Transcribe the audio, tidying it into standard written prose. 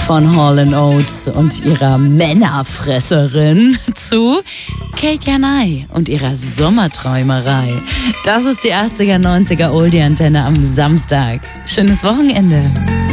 Von Hall & Oates und ihrer Männerfresserin zu Kate Janai und ihrer Sommerträumerei. Das ist die 80er, 90er Oldie-Antenne am Samstag. Schönes Wochenende.